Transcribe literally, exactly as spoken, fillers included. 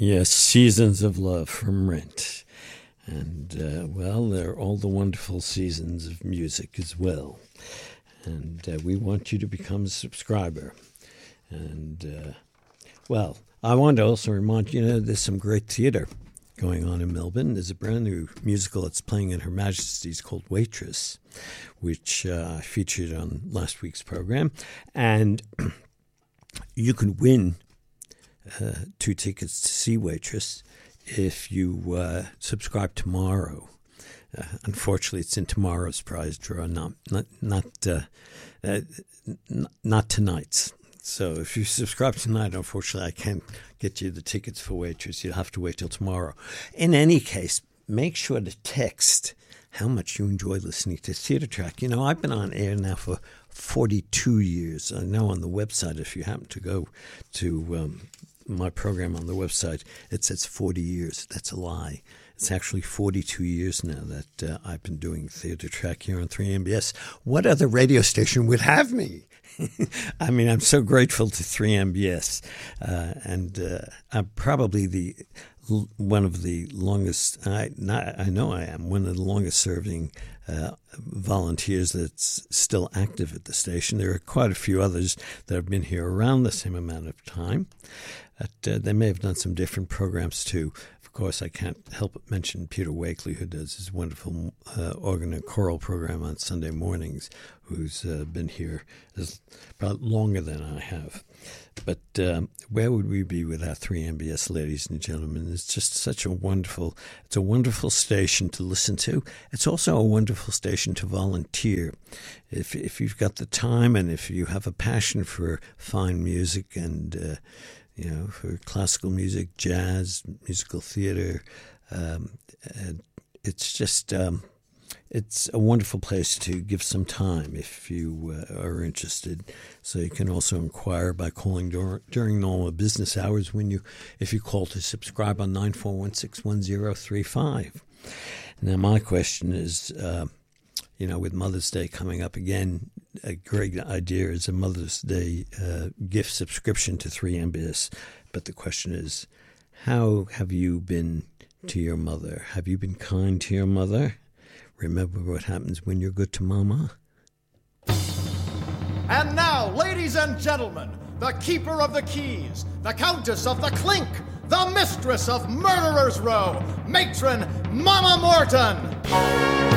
Yes, Seasons of Love from Rent. And, uh, well, they're all the wonderful seasons of music as well. And uh, we want you to become a subscriber. And, uh, well, I want to also remind you, you know, there's some great theater going on in Melbourne. There's a brand new musical that's playing in Her Majesty's called Waitress, which uh, I featured on last week's program. And you can win uh, two tickets to see Waitress if you uh, subscribe tomorrow. Uh, unfortunately, it's in tomorrow's prize draw, not not not uh, uh, n- not tonight's. So if you subscribe tonight, unfortunately, I can't get you the tickets for Waitress. You'll have to wait till tomorrow. In any case, make sure to text how much you enjoy listening to Theatre Track. You know, I've been on air now for forty-two years. I know on the website, if you happen to go to um, my program on the website, it says forty years. That's a lie. It's actually forty-two years now that uh, I've been doing Theatre Track here on three M B S. What other radio station would have me? I mean, I'm so grateful to three M B S. Uh, and uh, I'm probably the one of the longest, I, not, I know I am, one of the longest serving uh, volunteers that's still active at the station. There are quite a few others that have been here around the same amount of time. But uh, they may have done some different programs too. Of course, I can't help but mention Peter Wakely, who does his wonderful uh, organ and choral program on Sunday mornings, who's uh, been here as, about longer than I have. But um, where would we be without three M B S, ladies and gentlemen? It's just such a wonderful, it's a wonderful station to listen to. It's also a wonderful station to volunteer. If if you've got the time and if you have a passion for fine music and uh, you know, for classical music, jazz, musical theater. Um, and it's just, um, it's a wonderful place to give some time if you uh, are interested. So you can also inquire by calling dur- during normal business hours when you, if you call to subscribe on nine four one, six one zero three five. Now, my question is, uh, you know, with Mother's Day coming up again, a great idea is a Mother's Day uh, gift subscription to three M B S. But the question is, how have you been to your mother? Have you been kind to your mother? Remember what happens when you're good to Mama? And now, ladies and gentlemen, the keeper of the keys, the Countess of the Clink, the mistress of Murderer's Row, Matron Mama Morton.